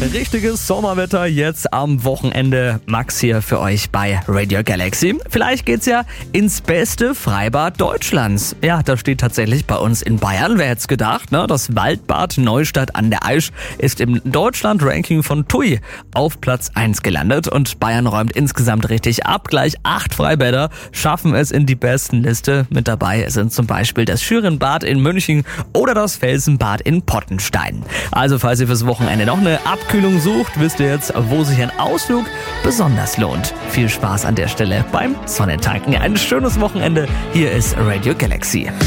Richtiges Sommerwetter jetzt am Wochenende. Max hier für euch bei Radio Galaxy. Vielleicht geht's ja ins beste Freibad Deutschlands. Ja, das steht tatsächlich bei uns in Bayern. Wer hätte es gedacht, ne? Das Waldbad Neustadt an der Aisch ist im Deutschland-Ranking von TUI auf Platz 1 gelandet. Und Bayern räumt insgesamt richtig ab. Gleich 8 Freibäder schaffen es in die besten Liste. Mit dabei sind zum Beispiel das Schürenbad in München oder das Felsenbad in Pottenstein. Also falls ihr fürs Wochenende noch eine Abkühlung sucht, wisst ihr jetzt, wo sich ein Ausflug besonders lohnt. Viel Spaß an der Stelle beim Sonnentanken. Ein schönes Wochenende. Hier ist Radio Galaxy.